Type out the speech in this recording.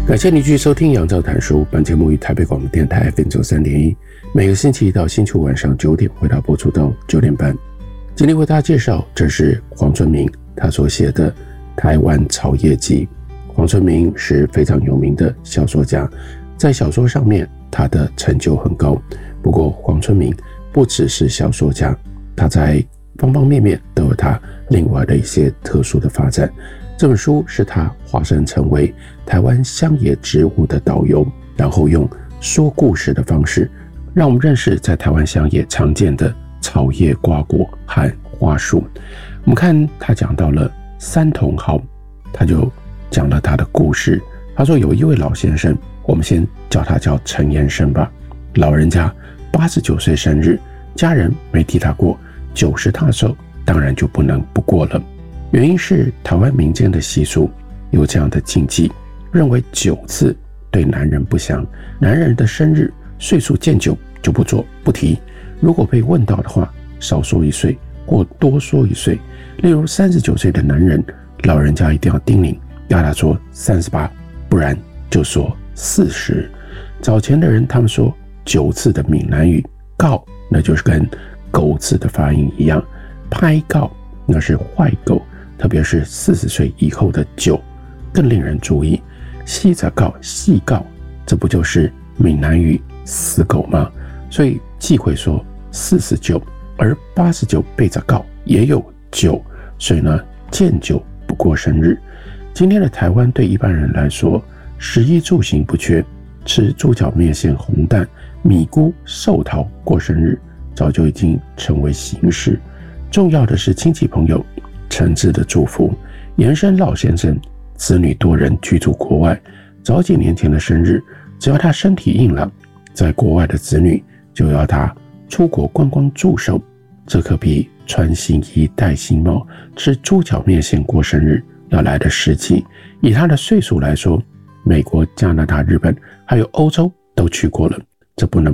感谢你继续收听杨照谈书，本节目于台北广播电台 FM93.1，每个星期一到星期五晚上9点回到播出到9点半。今天为大家介绍，这是黄春明他所写的《台湾草叶集》。黄春明是非常有名的小说家，在小说上面他的成就很高。不过黄春明不只是小说家，他在方方面面都有他另外的一些特殊的发展。这本书是他化身成为台湾乡野植物的导游，然后用说故事的方式，让我们认识在台湾乡野常见的草叶瓜果和花树。我们看他讲到了三茼蒿，他就讲了他的故事。他说有一位老先生，我们先叫他叫陈延生吧。老人家89岁生日，家人没替他过，90大寿当然就不能不过了。原因是台湾民间的习俗有这样的禁忌，认为9次对男人不祥，男人的生日岁数渐久就不做不提，如果被问到的话，少说1岁或多说1岁。例如39岁的男人，老人家一定要叮咛，要他说38，不然就说40。早前的人他们说9次的闽南语告，那就是跟狗字的发音一样，拍告那是坏狗，特别是40岁以后的9更令人注意。细着告细告，这不就是闽南语死狗吗？所以忌讳说49，而89背着告也有9，所以呢见9不过生日。今天的台湾对一般人来说，食衣住行不缺，吃猪脚面线红蛋米菇寿桃过生日早就已经成为形式。重要的是亲戚朋友诚挚的祝福。延生老先生子女多人居住国外，早几年前的生日，只要他身体硬朗，在国外的子女就要他出国观光驻守，这可比穿新衣戴新帽吃猪脚面线过生日要来的实际。以他的岁数来说，美国、加拿大、日本还有欧洲都去过了，这不能